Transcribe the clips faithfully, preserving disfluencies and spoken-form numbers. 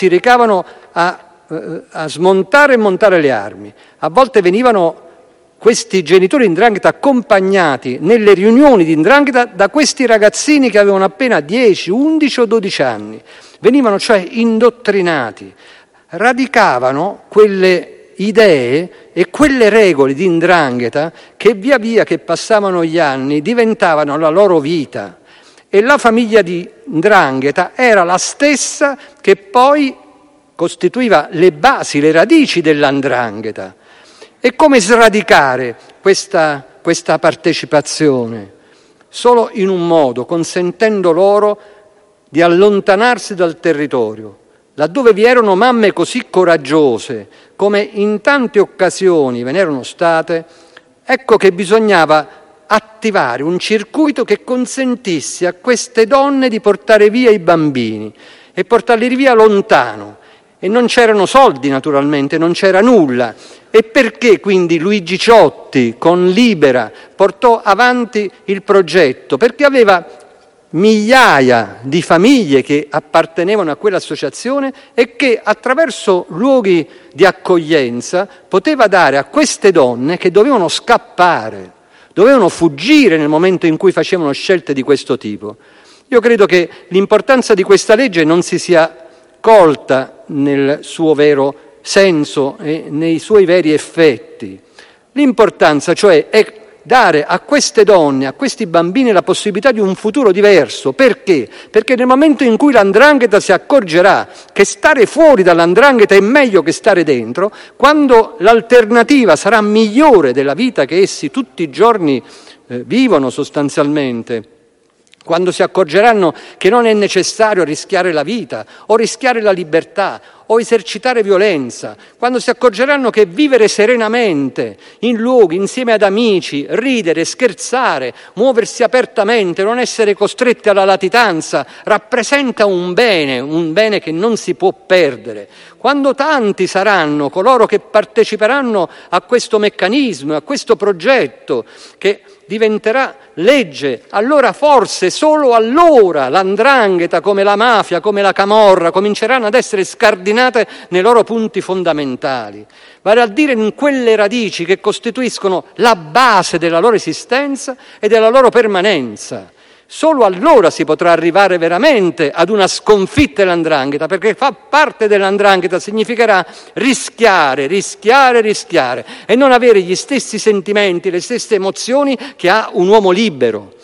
si recavano a, eh, a smontare e montare le armi. A volte venivano questi genitori di 'ndrangheta accompagnati nelle riunioni di 'ndrangheta da questi ragazzini che avevano appena dieci, undici o dodici anni. Venivano cioè indottrinati, radicavano quelle idee e quelle regole di 'ndrangheta che via via che passavano gli anni diventavano la loro vita. E la famiglia di 'ndrangheta era la stessa che poi costituiva le basi, le radici della 'ndrangheta. E come sradicare questa, questa partecipazione? Solo in un modo, consentendo loro di allontanarsi dal territorio. Laddove vi erano mamme così coraggiose, come in tante occasioni ve n'erano state, ecco che bisognava attivare un circuito che consentisse a queste donne di portare via i bambini e portarli via lontano. E non c'erano soldi, naturalmente, non c'era nulla. E perché quindi Luigi Ciotti, con Libera, portò avanti il progetto? Perché aveva migliaia di famiglie che appartenevano a quell'associazione e che attraverso luoghi di accoglienza poteva dare a queste donne che dovevano scappare, dovevano fuggire nel momento in cui facevano scelte di questo tipo. Io credo che l'importanza di questa legge non si sia colta nel suo vero senso e nei suoi veri effetti. L'importanza, cioè, è dare a queste donne, a questi bambini la possibilità di un futuro diverso. Perché? Perché nel momento in cui la 'ndrangheta si accorgerà che stare fuori dalla 'ndrangheta è meglio che stare dentro, quando l'alternativa sarà migliore della vita che essi tutti i giorni eh, vivono sostanzialmente, quando si accorgeranno che non è necessario rischiare la vita o rischiare la libertà o esercitare violenza, quando si accorgeranno che vivere serenamente in luoghi insieme ad amici, ridere, scherzare, muoversi apertamente, non essere costretti alla latitanza, rappresenta un bene, un bene che non si può perdere. Quando tanti saranno coloro che parteciperanno a questo meccanismo, a questo progetto che diventerà legge, allora forse, solo allora, la 'ndrangheta come la mafia, come la camorra, cominceranno ad essere scardinate nei loro punti fondamentali, vale a dire in quelle radici che costituiscono la base della loro esistenza e della loro permanenza. Solo allora si potrà arrivare veramente ad una sconfitta della 'ndrangheta, perché fa parte della 'ndrangheta significherà rischiare, rischiare, rischiare e non avere gli stessi sentimenti, le stesse emozioni che ha un uomo libero.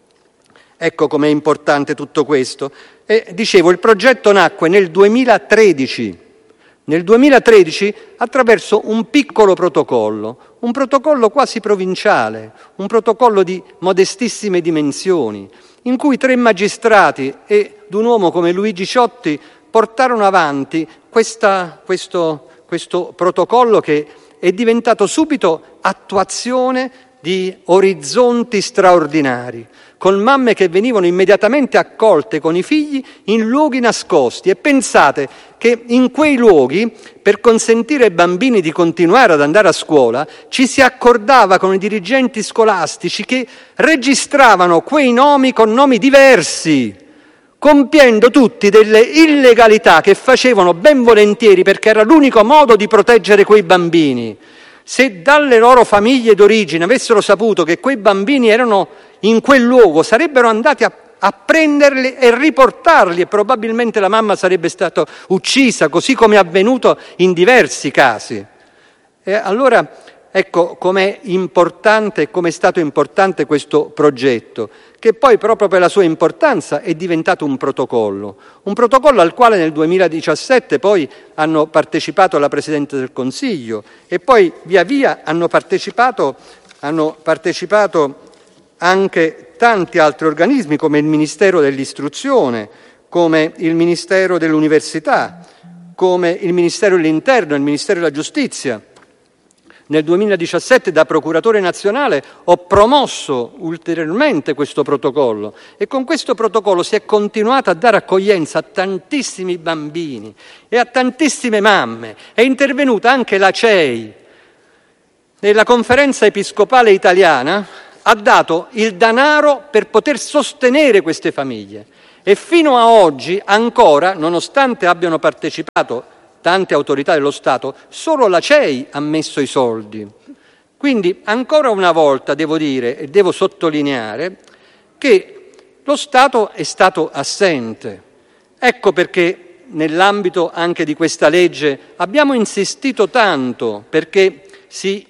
Ecco com'è importante tutto questo. E dicevo, il progetto nacque nel duemilatredici. Nel duemilatredici attraverso un piccolo protocollo, un protocollo quasi provinciale, un protocollo di modestissime dimensioni, in cui tre magistrati e un uomo come Luigi Ciotti portarono avanti questa, questo, questo protocollo che è diventato subito attuazione di orizzonti straordinari, con mamme che venivano immediatamente accolte con i figli in luoghi nascosti. E pensate che in quei luoghi, per consentire ai bambini di continuare ad andare a scuola, ci si accordava con i dirigenti scolastici che registravano quei nomi con nomi diversi, compiendo tutti delle illegalità che facevano ben volentieri perché era l'unico modo di proteggere quei bambini. Se dalle loro famiglie d'origine avessero saputo che quei bambini erano in quel luogo, sarebbero andati a, a prenderli e riportarli e probabilmente la mamma sarebbe stata uccisa, così come è avvenuto in diversi casi. E allora ecco com'è importante e com'è stato importante questo progetto, che poi proprio per la sua importanza è diventato un protocollo, un protocollo al quale nel duemiladiciassette poi hanno partecipato la Presidente del Consiglio e poi via via hanno partecipato, hanno partecipato anche tanti altri organismi come il Ministero dell'Istruzione, come il Ministero dell'Università, come il Ministero dell'Interno, il Ministero della Giustizia. Nel duemiladiciassette da procuratore nazionale ho promosso ulteriormente questo protocollo e con questo protocollo si è continuato a dare accoglienza a tantissimi bambini e a tantissime mamme. È intervenuta anche la C E I. Nella Conferenza Episcopale Italiana ha dato il denaro per poter sostenere queste famiglie E fino a oggi ancora, nonostante abbiano partecipato tante autorità dello Stato, solo la C E I ha messo i soldi. Quindi ancora una volta devo dire e devo sottolineare che lo Stato è stato assente. Ecco perché nell'ambito anche di questa legge abbiamo insistito tanto perché si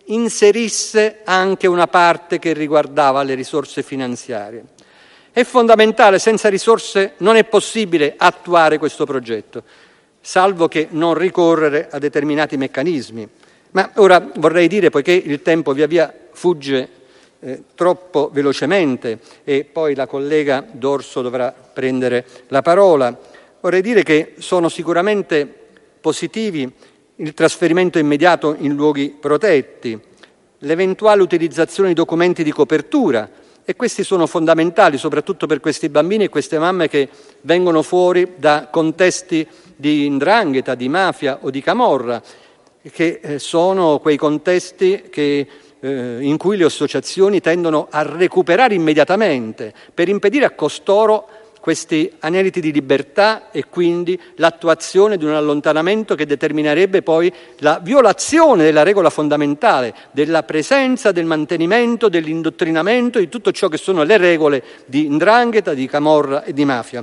inserisse anche una parte che riguardava le risorse finanziarie. È fondamentale, senza risorse non è possibile attuare questo progetto, salvo che non ricorrere a determinati meccanismi. Ma ora vorrei dire, poiché il tempo via via fugge eh, troppo velocemente e poi la collega Dorso dovrà prendere la parola, vorrei dire che sono sicuramente positivi il trasferimento immediato in luoghi protetti, l'eventuale utilizzazione di documenti di copertura, e questi sono fondamentali soprattutto per questi bambini e queste mamme che vengono fuori da contesti di 'ndrangheta, di mafia o di camorra, che eh, sono quei contesti che, eh, in cui le associazioni tendono a recuperare immediatamente per impedire a costoro questi aneliti di libertà e quindi l'attuazione di un allontanamento che determinerebbe poi la violazione della regola fondamentale della presenza, del mantenimento, dell'indottrinamento, di tutto ciò che sono le regole di 'ndrangheta, di camorra e di mafia.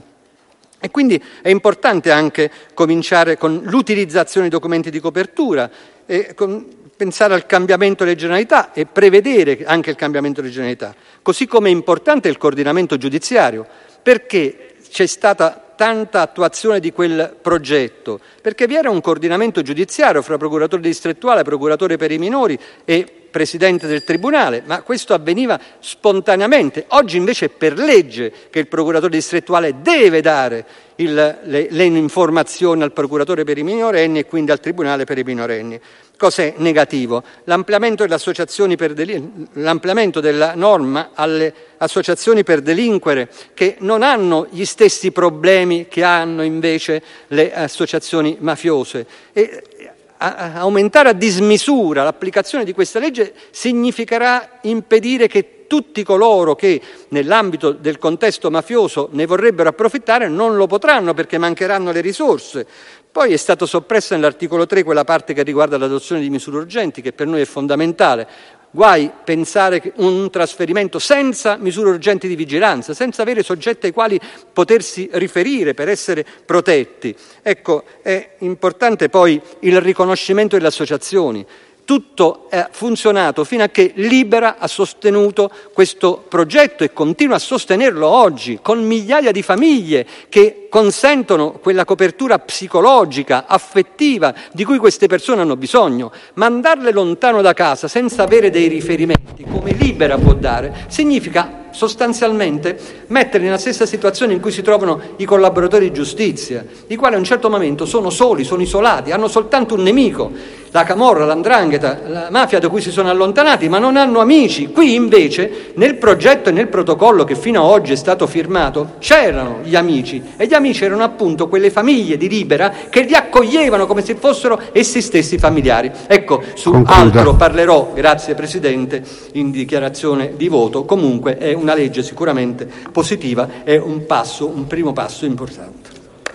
E quindi è importante anche cominciare con l'utilizzazione di documenti di copertura e con pensare al cambiamento delle generalità e prevedere anche il cambiamento delle generalità, così come è importante il coordinamento giudiziario. Perché c'è stata tanta attuazione di quel progetto? Perché vi era un coordinamento giudiziario fra procuratore distrettuale, procuratore per i minori e presidente del tribunale, ma questo avveniva spontaneamente. Oggi invece è per legge che il procuratore distrettuale deve dare il, le, le informazioni al procuratore per i minorenni e quindi al tribunale per i minorenni. Cos'è negativo? L'ampliamento delle associazioni per delin- l'ampliamento della norma alle associazioni per delinquere che non hanno gli stessi problemi che hanno invece le associazioni mafiose. E aumentare a dismisura l'applicazione di questa legge significherà impedire che tutti coloro che nell'ambito del contesto mafioso ne vorrebbero approfittare non lo potranno perché mancheranno le risorse. Poi è stata soppressa nell'articolo tre quella parte che riguarda l'adozione di misure urgenti, che per noi è fondamentale. Guai pensare che un trasferimento senza misure urgenti di vigilanza, senza avere soggetti ai quali potersi riferire per essere protetti. Ecco, è importante poi il riconoscimento delle associazioni. Tutto è funzionato fino a che Libera ha sostenuto questo progetto e continua a sostenerlo oggi, con migliaia di famiglie che consentono quella copertura psicologica, affettiva, di cui queste persone hanno bisogno. Mandarle lontano da casa senza avere dei riferimenti, come Libera può dare, significa sostanzialmente metterli nella stessa situazione in cui si trovano i collaboratori di giustizia, i quali a un certo momento sono soli, sono isolati, hanno soltanto un nemico, la camorra, la 'ndrangheta, la mafia da cui si sono allontanati, ma non hanno amici. Qui invece nel progetto e nel protocollo che fino ad oggi è stato firmato c'erano gli amici, e gli amici erano appunto quelle famiglie di Libera che li accoglievano come se fossero essi stessi familiari. Ecco, su Concluda. altro parlerò, grazie Presidente, in dichiarazione di voto. Comunque è una legge sicuramente positiva, è un passo, un primo passo importante.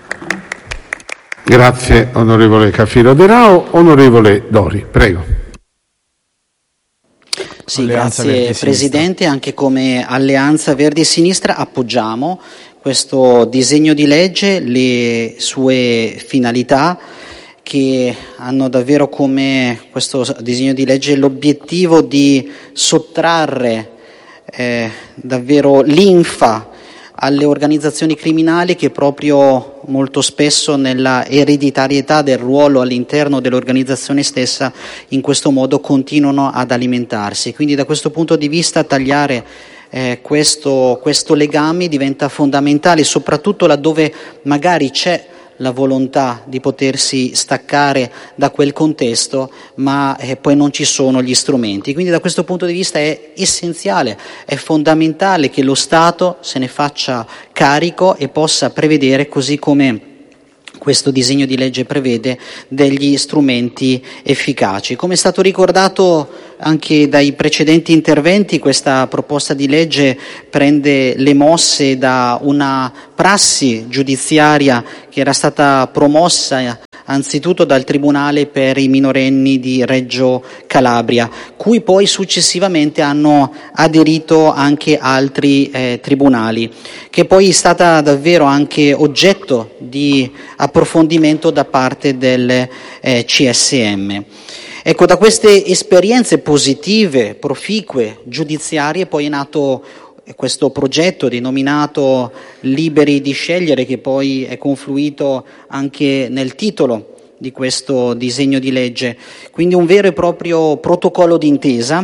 Grazie onorevole Cafiero De Rao. Onorevole Dori, prego. Sì, grazie Presidente. Anche come Alleanza Verdi e Sinistra appoggiamo questo disegno di legge, le sue finalità, che hanno davvero come questo disegno di legge l'obiettivo di sottrarre eh, davvero linfa alle organizzazioni criminali che proprio molto spesso nella ereditarietà del ruolo all'interno dell'organizzazione stessa in questo modo continuano ad alimentarsi. Quindi da questo punto di vista tagliare eh, questo, questo legame diventa fondamentale, soprattutto laddove magari c'è la volontà di potersi staccare da quel contesto, ma eh, poi non ci sono gli strumenti. Quindi da questo punto di vista è essenziale, è fondamentale che lo Stato se ne faccia carico e possa prevedere, così come questo disegno di legge prevede, degli strumenti efficaci. Come è stato ricordato anche dai precedenti interventi, questa proposta di legge prende le mosse da una prassi giudiziaria che era stata promossa anzitutto dal Tribunale per i minorenni di Reggio Calabria, cui poi successivamente hanno aderito anche altri eh, tribunali, che poi è stata davvero anche oggetto di approfondimento da parte del eh, C S M. Ecco, da queste esperienze positive, proficue, giudiziarie, poi è nato questo progetto denominato Liberi di scegliere, che poi è confluito anche nel titolo di questo disegno di legge, quindi un vero e proprio protocollo d'intesa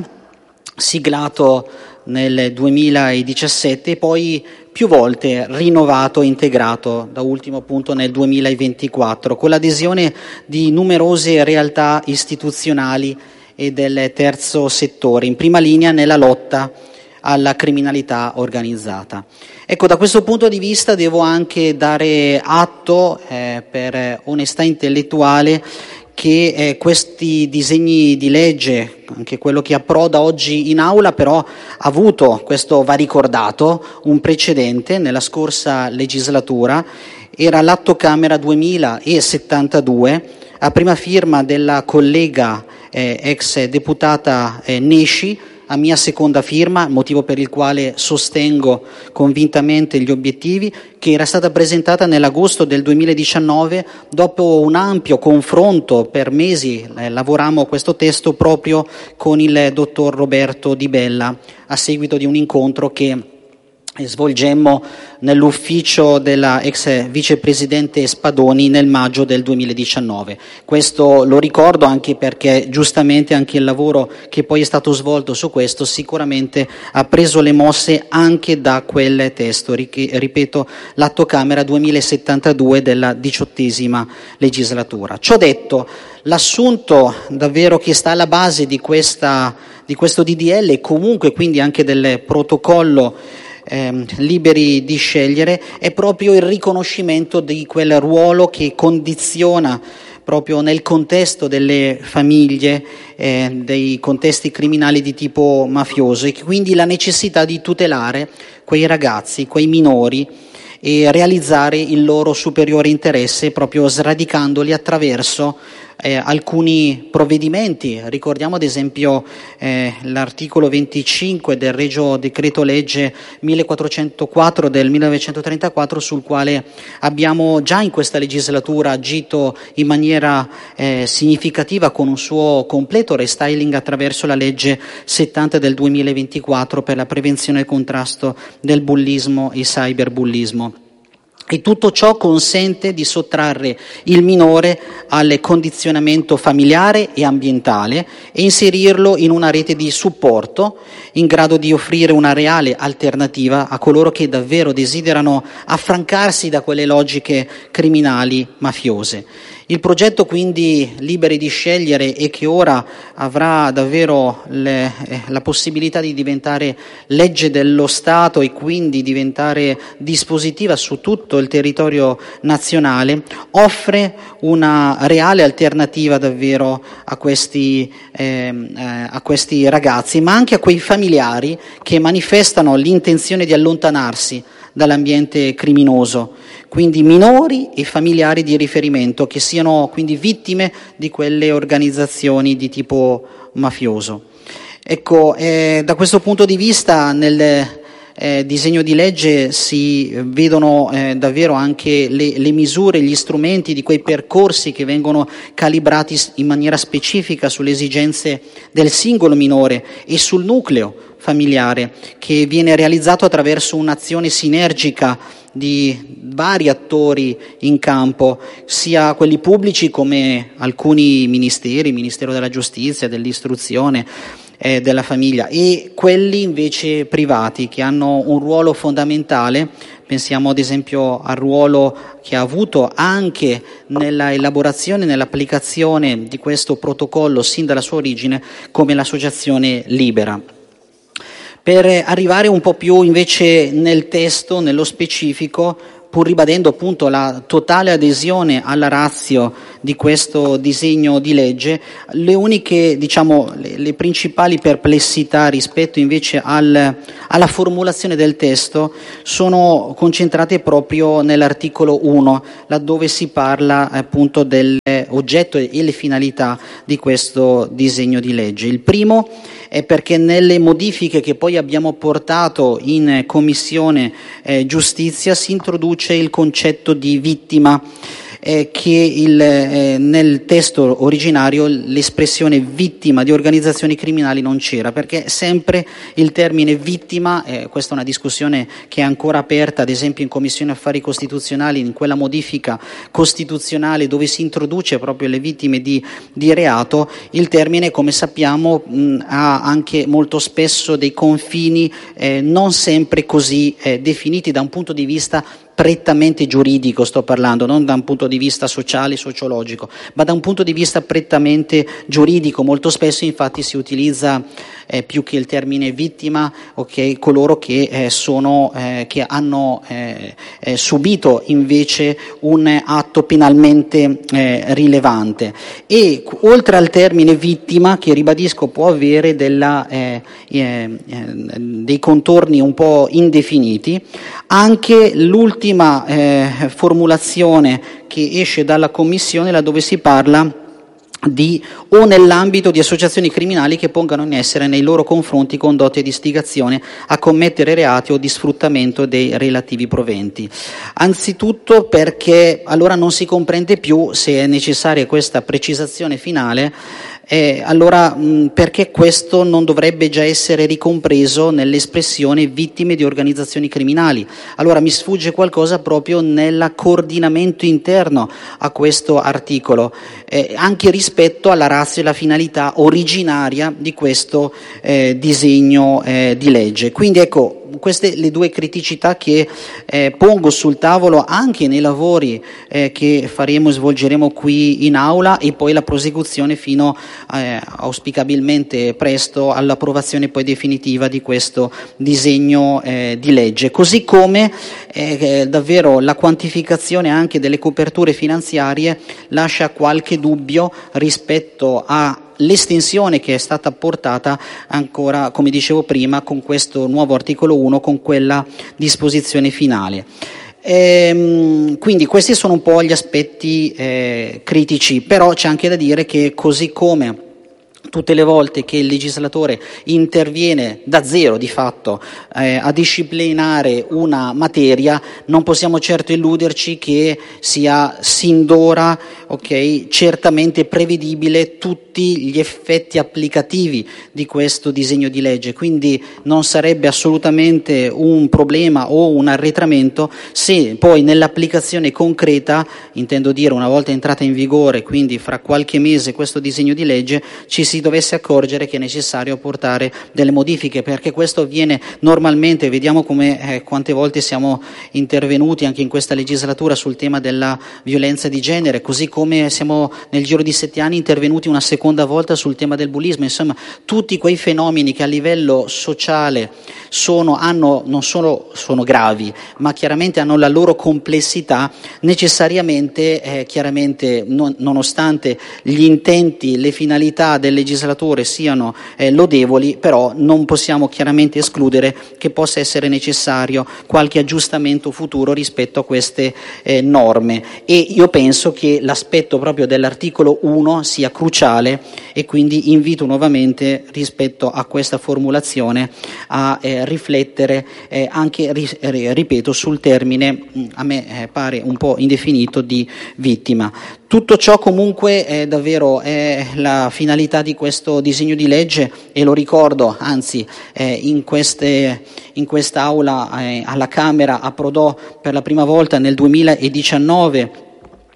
siglato nel duemiladiciassette e poi più volte rinnovato e integrato, da ultimo appunto nel duemilaventiquattro, con l'adesione di numerose realtà istituzionali e del terzo settore, in prima linea nella lotta alla criminalità organizzata. Ecco, da questo punto di vista devo anche dare atto, eh, per onestà intellettuale, che eh, questi disegni di legge, anche quello che approda oggi in aula, però ha avuto, questo va ricordato, un precedente nella scorsa legislatura, era l'Atto Camera duemilasettantadue, a prima firma della collega eh, ex deputata eh, Nesci, a mia seconda firma, motivo per il quale sostengo convintamente gli obiettivi, che era stata presentata nell'agosto del duemiladiciannove dopo un ampio confronto per mesi. Eh, lavorammo a questo testo proprio con il dottor Roberto Di Bella a seguito di un incontro che svolgemmo nell'ufficio della ex vicepresidente Spadoni nel maggio del duemiladiciannove. Questo lo ricordo anche perché giustamente anche il lavoro che poi è stato svolto su questo sicuramente ha preso le mosse anche da quel testo, ripeto, l'Atto Camera duemilasettantadue della diciottesima legislatura. Ciò detto, l'assunto davvero che sta alla base di, questa, di questo D D L e comunque quindi anche del protocollo Eh, liberi di scegliere è proprio il riconoscimento di quel ruolo che condiziona proprio nel contesto delle famiglie, eh, dei contesti criminali di tipo mafioso, e quindi la necessità di tutelare quei ragazzi, quei minori e realizzare il loro superiore interesse proprio sradicandoli attraverso Eh, alcuni provvedimenti. Ricordiamo ad esempio eh, l'articolo venticinque del Regio Decreto Legge millequattrocentoquattro del millenovecentotrentaquattro, sul quale abbiamo già in questa legislatura agito in maniera eh, significativa con un suo completo restyling attraverso la legge settanta del duemilaventiquattro per la prevenzione e contrasto del bullismo e cyberbullismo. E tutto ciò consente di sottrarre il minore al condizionamento familiare e ambientale e inserirlo in una rete di supporto in grado di offrire una reale alternativa a coloro che davvero desiderano affrancarsi da quelle logiche criminali mafiose. Il progetto quindi Liberi di scegliere, e che ora avrà davvero le, eh, la possibilità di diventare legge dello Stato e quindi diventare dispositiva su tutto il territorio nazionale, offre una reale alternativa davvero a questi, eh, eh, a questi ragazzi, ma anche a quei familiari che manifestano l'intenzione di allontanarsi dall'ambiente criminoso, quindi minori e familiari di riferimento che siano quindi vittime di quelle organizzazioni di tipo mafioso. Ecco, eh, da questo punto di vista nel eh, disegno di legge si vedono eh, davvero anche le, le misure, gli strumenti di quei percorsi che vengono calibrati in maniera specifica sulle esigenze del singolo minore e sul nucleo familiare, che viene realizzato attraverso un'azione sinergica di vari attori in campo, sia quelli pubblici come alcuni ministeri, il Ministero della Giustizia, dell'Istruzione, eh, della Famiglia, e quelli invece privati che hanno un ruolo fondamentale. Pensiamo ad esempio al ruolo che ha avuto anche nella elaborazione e nell'applicazione di questo protocollo sin dalla sua origine come l'associazione Libera. Per arrivare un po' più invece nel testo, nello specifico, pur ribadendo appunto la totale adesione alla ratio di questo disegno di legge, le uniche, diciamo, le, le principali perplessità rispetto invece al, alla formulazione del testo sono concentrate proprio nell'articolo uno, laddove si parla appunto dell'oggetto e le finalità di questo disegno di legge. Il primo è perché nelle modifiche che poi abbiamo portato in Commissione eh, Giustizia si introduce il concetto di vittima, eh, che il, eh, nel testo originario l'espressione vittima di organizzazioni criminali non c'era, perché sempre il termine vittima, eh, questa è una discussione che è ancora aperta ad esempio in Commissione Affari Costituzionali, in quella modifica costituzionale dove si introduce proprio le vittime di, di reato, il termine come sappiamo mh, ha anche molto spesso dei confini eh, non sempre così eh, definiti da un punto di vista prettamente giuridico, sto parlando, non da un punto di vista sociale, sociologico, ma da un punto di vista prettamente giuridico. Molto spesso infatti si utilizza eh, più che il termine vittima, okay, coloro che eh, sono eh, che hanno eh, eh, subito invece un atto penalmente eh, rilevante. E oltre al termine vittima, che ribadisco può avere della, eh, eh, dei contorni un po' indefiniti, anche l'ultima L'ultima eh, formulazione che esce dalla Commissione, laddove si parla di o nell'ambito di associazioni criminali che pongano in essere nei loro confronti condotte di istigazione a commettere reati o di sfruttamento dei relativi proventi. Anzitutto perché allora non si comprende più se è necessaria questa precisazione finale. Eh, allora mh, perché questo non dovrebbe già essere ricompreso nell'espressione vittime di organizzazioni criminali? Allora mi sfugge qualcosa proprio nel coordinamento interno a questo articolo, eh, anche rispetto alla ratio e alla finalità originaria di questo eh, disegno eh, di legge. Quindi ecco, queste le due criticità che eh, pongo sul tavolo anche nei lavori eh, che faremo e svolgeremo qui in aula, e poi la prosecuzione fino eh, auspicabilmente presto all'approvazione poi definitiva di questo disegno eh, di legge. Così come eh, davvero la quantificazione anche delle coperture finanziarie lascia qualche dubbio rispetto a l'estensione che è stata portata ancora, come dicevo prima, con questo nuovo articolo uno, con quella disposizione finale. Ehm, quindi questi sono un po' gli aspetti eh, critici, però c'è anche da dire che così come tutte le volte che il legislatore interviene da zero di fatto eh, a disciplinare una materia, non possiamo certo illuderci che sia sin d'ora okay, certamente prevedibile tutti gli effetti applicativi di questo disegno di legge, quindi non sarebbe assolutamente un problema o un arretramento se poi nell'applicazione concreta, intendo dire una volta entrata in vigore, quindi fra qualche mese questo disegno di legge, ci si dovesse accorgere che è necessario apportare delle modifiche, perché questo avviene normalmente. Vediamo come eh, quante volte siamo intervenuti anche in questa legislatura sul tema della violenza di genere, così come siamo nel giro di sette anni intervenuti una seconda volta sul tema del bullismo. Insomma, tutti quei fenomeni che a livello sociale sono, hanno, non solo sono gravi, ma chiaramente hanno la loro complessità, necessariamente, eh, chiaramente, non, nonostante gli intenti, le finalità del legislatore siano eh, lodevoli, però non possiamo chiaramente escludere che possa essere necessario qualche aggiustamento futuro rispetto a queste eh, norme, e io penso che l'aspetto proprio dell'articolo uno sia cruciale, e quindi invito nuovamente rispetto a questa formulazione a eh, riflettere eh, anche, ri- ripeto, sul termine, a me eh, pare un po' indefinito, di vittima. Tutto ciò comunque è davvero è la finalità di questo disegno di legge, e lo ricordo, anzi eh, in, queste, in quest'aula eh, alla Camera approdò per la prima volta nel duemiladiciannove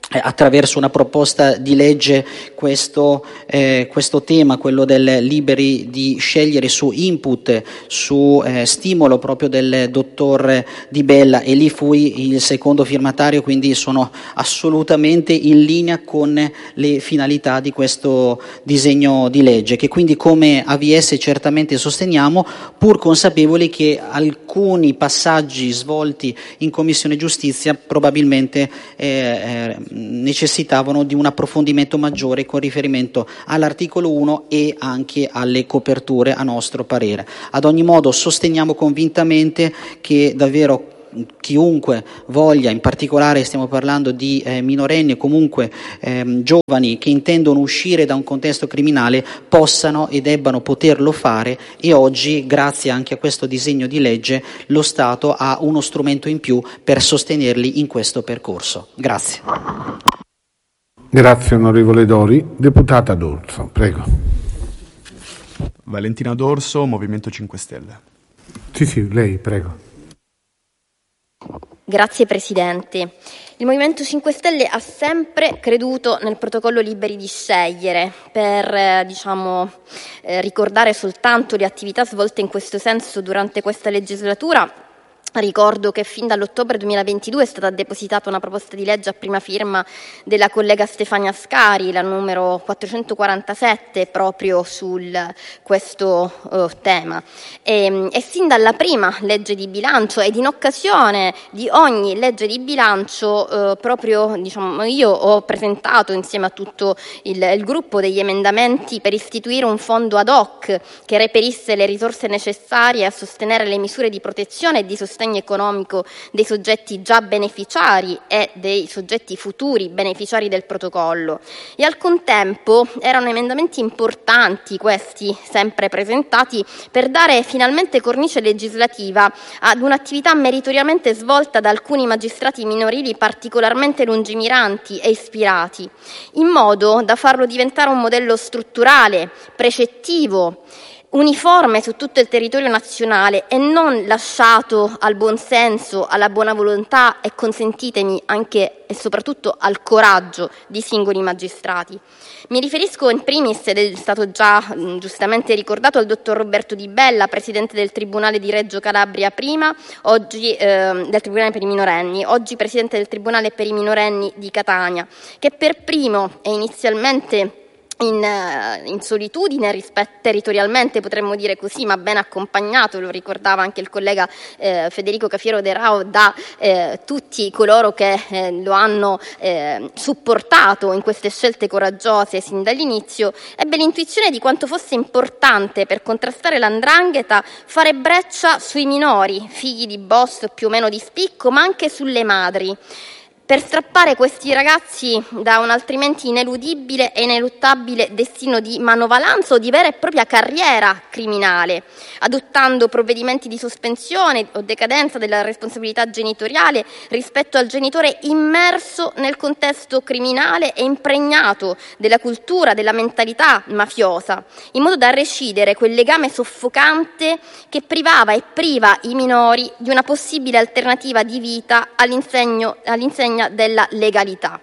attraverso una proposta di legge questo, eh, questo tema, quello del liberi di scegliere, su input, su eh, stimolo proprio del dottor Di Bella, e lì fui il secondo firmatario, quindi sono assolutamente in linea con le finalità di questo disegno di legge, che quindi come A V S certamente sosteniamo, pur consapevoli che alcuni passaggi svolti in Commissione Giustizia probabilmente eh, eh, necessitavano di un approfondimento maggiore con riferimento all'articolo uno e anche alle coperture, a nostro parere. Ad ogni modo sosteniamo convintamente che davvero chiunque voglia, in particolare stiamo parlando di eh, minorenni e comunque ehm, giovani che intendono uscire da un contesto criminale, possano e debbano poterlo fare, e oggi, grazie anche a questo disegno di legge, lo Stato ha uno strumento in più per sostenerli in questo percorso. Grazie. Grazie onorevole Dori. Deputata D'Orso, prego. Valentina D'Orso, Movimento cinque Stelle. Sì, sì, lei, prego. Grazie Presidente. Il Movimento cinque Stelle ha sempre creduto nel protocollo liberi di scegliere per eh, diciamo, eh, ricordare soltanto le attività svolte in questo senso durante questa legislatura. Ricordo che fin dall'ottobre duemilaventidue è stata depositata una proposta di legge a prima firma della collega Stefania Ascari, la numero quattrocentoquarantasette, proprio su questo uh, tema. E, e sin dalla prima legge di bilancio ed in occasione di ogni legge di bilancio uh, proprio diciamo, io ho presentato insieme a tutto il, il gruppo degli emendamenti per istituire un fondo ad hoc che reperisse le risorse necessarie a sostenere le misure di protezione e di sostegno economico dei soggetti già beneficiari e dei soggetti futuri beneficiari del protocollo. E al contempo erano emendamenti importanti questi sempre presentati per dare finalmente cornice legislativa ad un'attività meritoriamente svolta da alcuni magistrati minorili particolarmente lungimiranti e ispirati, in modo da farlo diventare un modello strutturale, precettivo, uniforme su tutto il territorio nazionale e non lasciato al buonsenso, alla buona volontà e, consentitemi, anche e soprattutto al coraggio di singoli magistrati. Mi riferisco in primis, ed è stato già mh, giustamente ricordato, al dottor Roberto Di Bella, presidente del Tribunale di Reggio Calabria prima, oggi eh, del Tribunale per i minorenni, oggi presidente del Tribunale per i minorenni di Catania, che per primo e inizialmente In, in solitudine rispetto territorialmente, potremmo dire così, ma ben accompagnato, lo ricordava anche il collega eh, Federico Cafiero De Rao, da eh, tutti coloro che eh, lo hanno eh, supportato in queste scelte coraggiose sin dall'inizio, ebbe l'intuizione di quanto fosse importante per contrastare l'andrangheta fare breccia sui minori, figli di boss più o meno di spicco, ma anche sulle madri, per strappare questi ragazzi da un altrimenti ineludibile e ineluttabile destino di manovalanza o di vera e propria carriera criminale, adottando provvedimenti di sospensione o decadenza della responsabilità genitoriale rispetto al genitore immerso nel contesto criminale e impregnato della cultura, della mentalità mafiosa, in modo da recidere quel legame soffocante che privava e priva i minori di una possibile alternativa di vita all'insegno, all'insegna della legalità.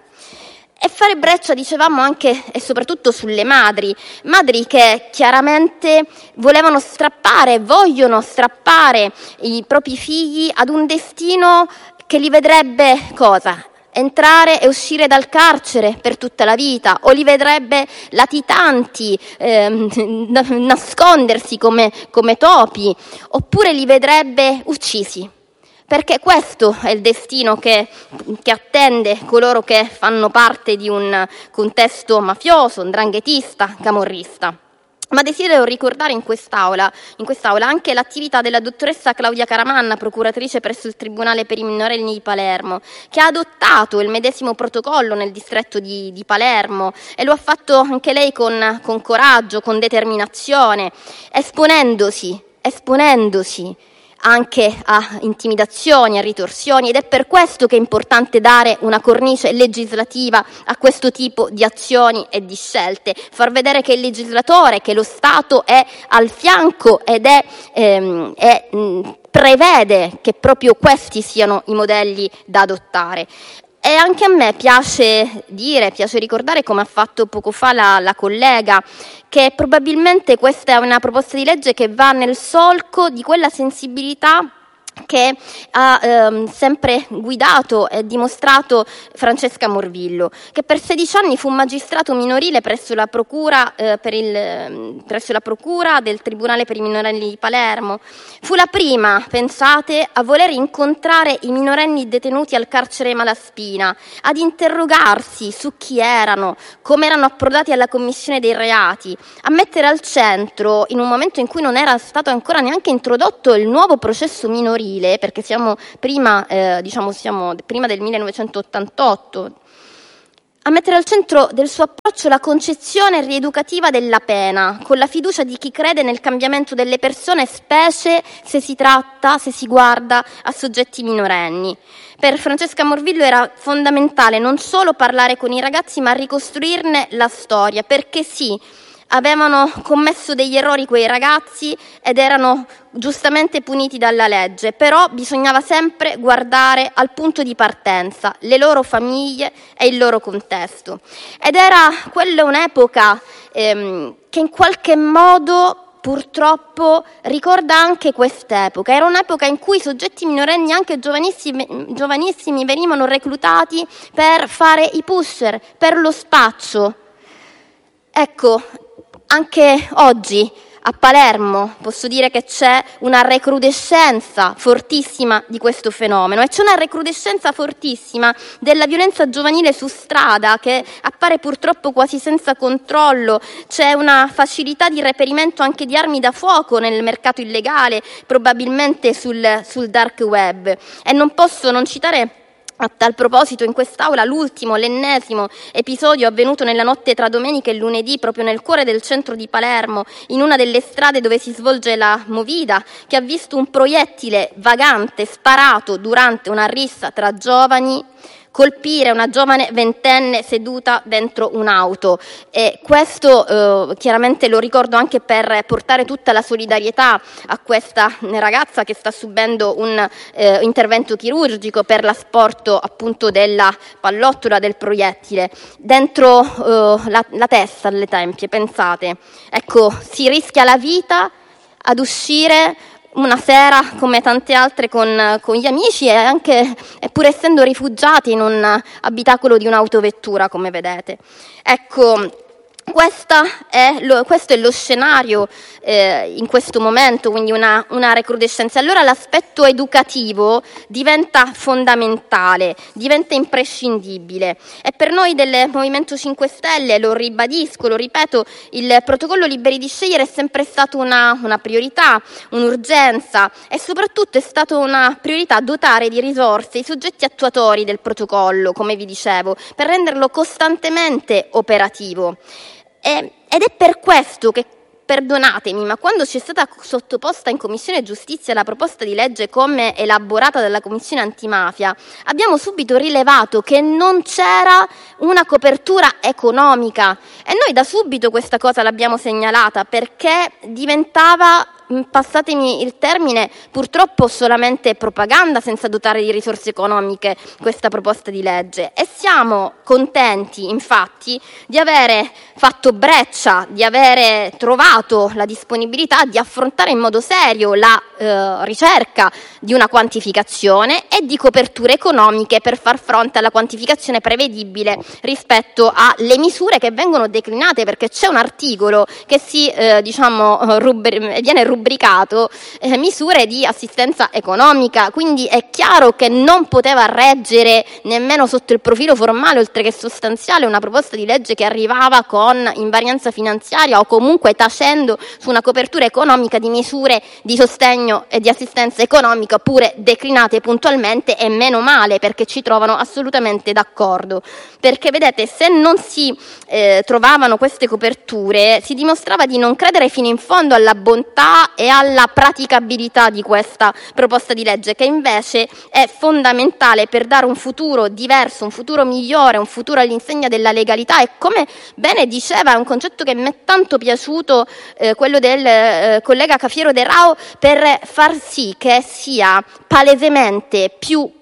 E fare breccia, dicevamo, anche e soprattutto sulle madri, madri che chiaramente volevano strappare, vogliono strappare i propri figli ad un destino che li vedrebbe cosa? Entrare e uscire dal carcere per tutta la vita, o li vedrebbe latitanti, ehm, nascondersi come, come topi, oppure li vedrebbe uccisi. Perché questo è il destino che, che attende coloro che fanno parte di un contesto mafioso, ndranghetista, camorrista. Ma desidero ricordare in quest'aula, in quest'aula anche l'attività della dottoressa Claudia Caramanna, procuratrice presso il Tribunale per i minorenni di Palermo, che ha adottato il medesimo protocollo nel distretto di, di Palermo, e lo ha fatto anche lei con, con coraggio, con determinazione, esponendosi, esponendosi anche a intimidazioni, a ritorsioni, ed è per questo che è importante dare una cornice legislativa a questo tipo di azioni e di scelte, far vedere che il legislatore, che lo Stato è al fianco ed è, ehm, è mh, prevede che proprio questi siano i modelli da adottare. E anche a me piace dire, piace ricordare, come ha fatto poco fa la, la collega, che probabilmente questa è una proposta di legge che va nel solco di quella sensibilità che ha ehm, sempre guidato e dimostrato Francesca Morvillo, che per sedici anni fu magistrato minorile presso la procura, eh, per il, presso la procura del Tribunale per i minorenni di Palermo. Fu la prima, pensate, a voler incontrare i minorenni detenuti al carcere Malaspina, ad interrogarsi su chi erano, come erano approdati alla commissione dei reati, a mettere al centro, in un momento in cui non era stato ancora neanche introdotto il nuovo processo minorile, perché siamo prima, eh, diciamo, siamo prima del millenovecentottantotto, a mettere al centro del suo approccio la concezione rieducativa della pena, con la fiducia di chi crede nel cambiamento delle persone, specie se si tratta, se si guarda a soggetti minorenni. Per Francesca Morvillo era fondamentale non solo parlare con i ragazzi, ma ricostruirne la storia, perché sì, avevano commesso degli errori quei ragazzi ed erano giustamente puniti dalla legge, però bisognava sempre guardare al punto di partenza, le loro famiglie e il loro contesto. Ed era quella un'epoca ehm, che in qualche modo purtroppo ricorda anche quest'epoca. Era un'epoca in cui soggetti minorenni, anche giovanissimi, giovanissimi, venivano reclutati per fare i pusher, per lo spaccio. Ecco, anche oggi a Palermo posso dire che c'è una recrudescenza fortissima di questo fenomeno e c'è una recrudescenza fortissima della violenza giovanile su strada che appare purtroppo quasi senza controllo. C'è una facilità di reperimento anche di armi da fuoco nel mercato illegale, probabilmente sul, sul dark web. E non posso non citare a tal proposito in quest'Aula l'ultimo, l'ennesimo episodio avvenuto nella notte tra domenica e lunedì proprio nel cuore del centro di Palermo, in una delle strade dove si svolge la movida, che ha visto un proiettile vagante sparato durante una rissa tra giovani colpire una giovane ventenne seduta dentro un'auto. E questo eh, chiaramente lo ricordo anche per portare tutta la solidarietà a questa ragazza che sta subendo un eh, intervento chirurgico per l'asporto appunto della pallottola del proiettile dentro eh, la, la testa, alle tempie. Pensate, ecco, si rischia la vita ad uscire una sera come tante altre con, con gli amici e anche, e pur essendo rifugiati in un abitacolo di un'autovettura, come vedete. Ecco, questa è lo, questo è lo scenario eh, in questo momento, quindi una, una recrudescenza. Allora l'aspetto educativo diventa fondamentale, diventa imprescindibile. E per noi del Movimento cinque Stelle, lo ribadisco, lo ripeto, il protocollo Liberi di Scegliere è sempre stato una, una priorità, un'urgenza e soprattutto è stato una priorità dotare di risorse i soggetti attuatori del protocollo, come vi dicevo, per renderlo costantemente operativo. E, ed è per questo che, perdonatemi, ma quando ci è stata sottoposta in Commissione Giustizia la proposta di legge come elaborata dalla Commissione Antimafia, abbiamo subito rilevato che non c'era una copertura economica e noi da subito questa cosa l'abbiamo segnalata perché diventava, passatemi il termine, purtroppo solamente propaganda senza dotare di risorse economiche questa proposta di legge. E siamo contenti, infatti, di avere fatto breccia, di avere trovato la disponibilità di affrontare in modo serio la eh, ricerca di una quantificazione e di coperture economiche per far fronte alla quantificazione prevedibile rispetto alle misure che vengono declinate, perché c'è un articolo che si eh, diciamo rubri- viene rubricato rubricato eh, misure di assistenza economica, quindi è chiaro che non poteva reggere nemmeno sotto il profilo formale oltre che sostanziale una proposta di legge che arrivava con invarianza finanziaria o comunque tacendo su una copertura economica di misure di sostegno e di assistenza economica pure declinate puntualmente, e meno male, perché ci trovano assolutamente d'accordo, perché vedete, se non si eh, trovavano queste coperture si dimostrava di non credere fino in fondo alla bontà e alla praticabilità di questa proposta di legge, che invece è fondamentale per dare un futuro diverso, un futuro migliore, un futuro all'insegna della legalità. E come bene diceva, è un concetto che mi è tanto piaciuto, eh, quello del eh, collega Cafiero De Rao, per far sì che sia palesemente più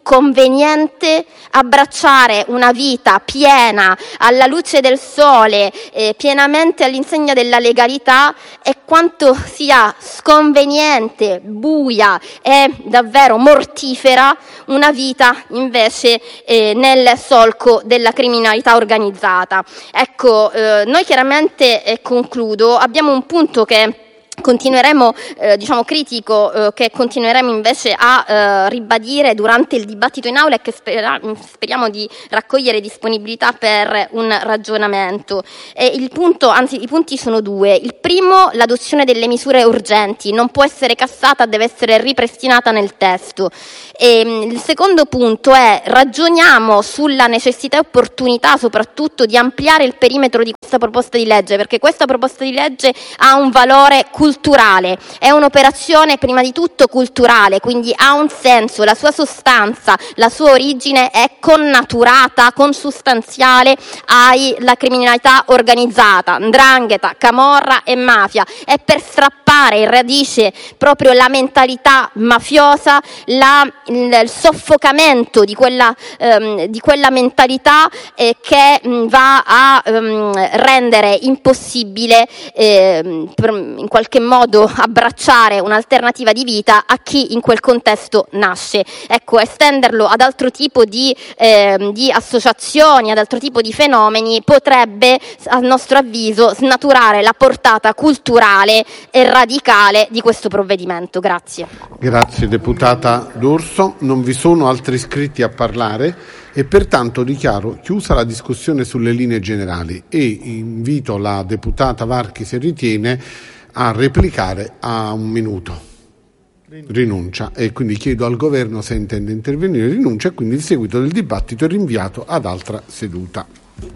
conveniente abbracciare una vita piena, alla luce del sole, eh, pienamente all'insegna della legalità, e quanto sia sconveniente, buia e davvero mortifera una vita invece eh, nel solco della criminalità organizzata. Ecco, eh, noi chiaramente, e concludo, abbiamo un punto che continueremo, eh, diciamo critico, eh, che continueremo invece a eh, ribadire durante il dibattito in aula, e che spera, speriamo di raccogliere disponibilità per un ragionamento. E il punto, anzi i punti sono due. Il primo, l'adozione delle misure urgenti non può essere cassata, deve essere ripristinata nel testo. E il secondo punto è: ragioniamo sulla necessità e opportunità soprattutto di ampliare il perimetro di questa proposta di legge, perché questa proposta di legge ha un valore culturale, è un'operazione prima di tutto culturale, quindi ha un senso, la sua sostanza, la sua origine è connaturata, consustanziale alla criminalità organizzata, 'ndrangheta, camorra e mafia. È per strappare in radice proprio la mentalità mafiosa, la, il, il soffocamento di quella, ehm, di quella mentalità eh, che mh, va a ehm, rendere impossibile eh, per, in qualche modo abbracciare un'alternativa di vita a chi in quel contesto nasce. Ecco, estenderlo ad altro tipo di, eh, di associazioni, ad altro tipo di fenomeni, potrebbe, a nostro avviso, snaturare la portata culturale e radicale di questo provvedimento. Grazie. Grazie deputata D'Urso. Non vi sono altri iscritti a parlare e pertanto dichiaro chiusa la discussione sulle linee generali e invito la deputata Varchi, se ritiene, a replicare a un minuto. Rinuncia, e quindi chiedo al governo se intende intervenire. Rinuncia, e quindi il seguito del dibattito è rinviato ad altra seduta.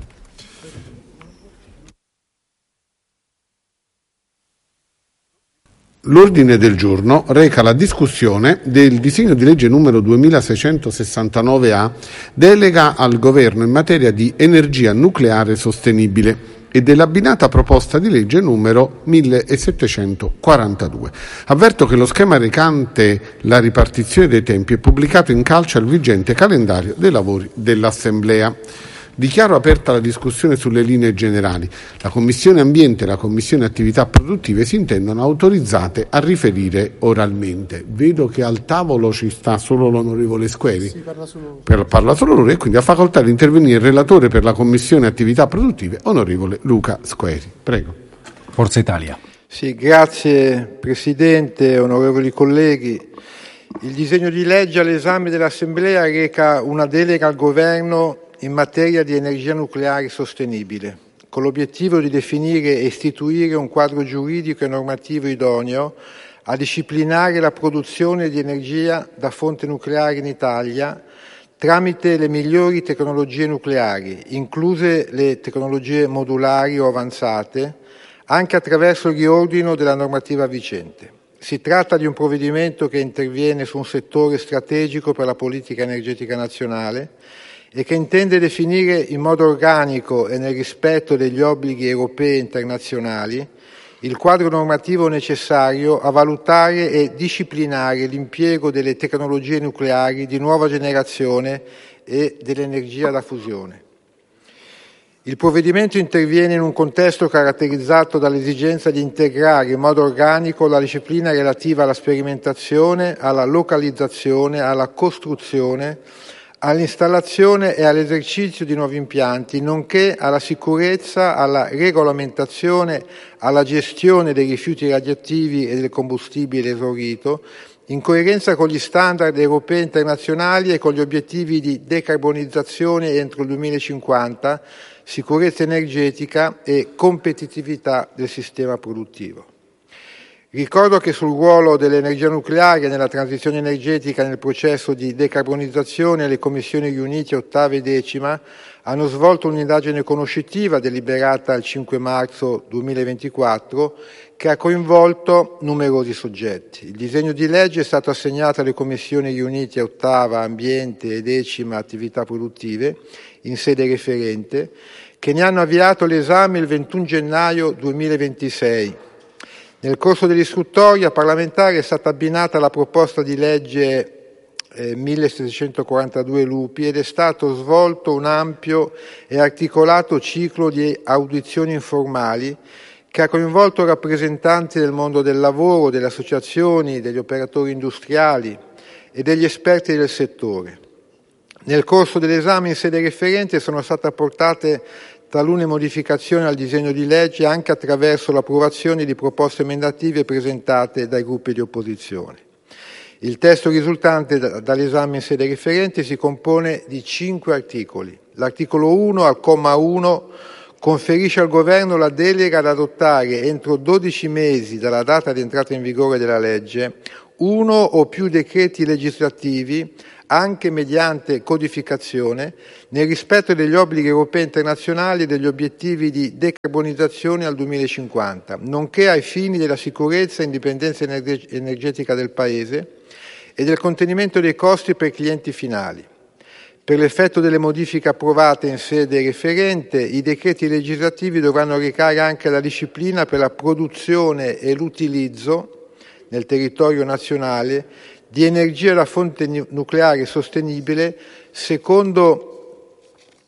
L'ordine del giorno reca la discussione del disegno di legge numero duemilaseicentosessantanove A, delega al governo in materia di energia nucleare sostenibile, e dell'abbinata proposta di legge numero millesettecentoquarantadue. Avverto che lo schema recante la ripartizione dei tempi è pubblicato in calce al vigente calendario dei lavori dell'Assemblea. Dichiaro aperta la discussione sulle linee generali. La Commissione Ambiente e la Commissione Attività Produttive si intendono autorizzate a riferire oralmente. Vedo che al tavolo ci sta solo l'onorevole Squeri. Sì, parla solo. Per, parla solo lui, e quindi ha facoltà di intervenire il relatore per la Commissione Attività Produttive, onorevole Luca Squeri. Prego. Forza Italia. Sì, grazie Presidente, onorevoli colleghi. Il disegno di legge all'esame dell'Assemblea reca una delega al Governo in materia di energia nucleare sostenibile, con l'obiettivo di definire e istituire un quadro giuridico e normativo idoneo a disciplinare la produzione di energia da fonte nucleare in Italia tramite le migliori tecnologie nucleari, incluse le tecnologie modulari o avanzate, anche attraverso il riordino della normativa vigente. Si tratta di un provvedimento che interviene su un settore strategico per la politica energetica nazionale e che intende definire in modo organico e nel rispetto degli obblighi europei e internazionali il quadro normativo necessario a valutare e disciplinare l'impiego delle tecnologie nucleari di nuova generazione e dell'energia da fusione. Il provvedimento interviene in un contesto caratterizzato dall'esigenza di integrare in modo organico la disciplina relativa alla sperimentazione, alla localizzazione, alla costruzione, all'installazione e all'esercizio di nuovi impianti, nonché alla sicurezza, alla regolamentazione, alla gestione dei rifiuti radioattivi e del combustibile esaurito, in coerenza con gli standard europei e internazionali e con gli obiettivi di decarbonizzazione entro il duemilacinquanta, sicurezza energetica e competitività del sistema produttivo. Ricordo che sul ruolo dell'energia nucleare nella transizione energetica nel processo di decarbonizzazione le Commissioni riunite ottava e decima hanno svolto un'indagine conoscitiva deliberata il cinque marzo duemilaventiquattro che ha coinvolto numerosi soggetti. Il disegno di legge è stato assegnato alle Commissioni riunite ottava Ambiente e decima Attività Produttive in sede referente, che ne hanno avviato l'esame il ventuno gennaio duemilaventisei. Nel corso dell'istruttoria parlamentare è stata abbinata la proposta di legge eh, millesettecentoquarantadue lupi ed è stato svolto un ampio e articolato ciclo di audizioni informali che ha coinvolto rappresentanti del mondo del lavoro, delle associazioni, degli operatori industriali e degli esperti del settore. Nel corso dell'esame in sede referente sono state apportate talune modificazioni al disegno di legge anche attraverso l'approvazione di proposte emendative presentate dai gruppi di opposizione. Il testo risultante dall'esame in sede referente si compone di cinque articoli. L'articolo uno, al comma uno, conferisce al Governo la delega ad adottare entro dodici mesi dalla data di entrata in vigore della legge uno o più decreti legislativi anche mediante codificazione, nel rispetto degli obblighi europei e internazionali e degli obiettivi di decarbonizzazione al duemilacinquanta, nonché ai fini della sicurezza e indipendenza energetica del Paese e del contenimento dei costi per i clienti finali. Per l'effetto delle modifiche approvate in sede referente, i decreti legislativi dovranno recare anche la disciplina per la produzione e l'utilizzo nel territorio nazionale di energia da fonte nucleare sostenibile secondo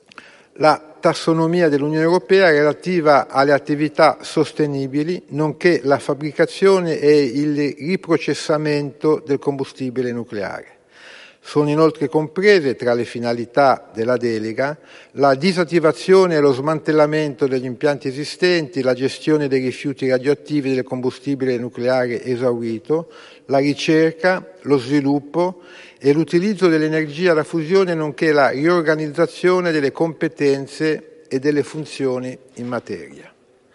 la tassonomia dell'Unione Europea relativa alle attività sostenibili, nonché la fabbricazione e il riprocessamento del combustibile nucleare. Sono inoltre comprese tra le finalità della delega la disattivazione e lo smantellamento degli impianti esistenti, la gestione dei rifiuti radioattivi del combustibile nucleare esaurito, la ricerca, lo sviluppo e l'utilizzo dell'energia da fusione, nonché la riorganizzazione delle competenze e delle funzioni in materia.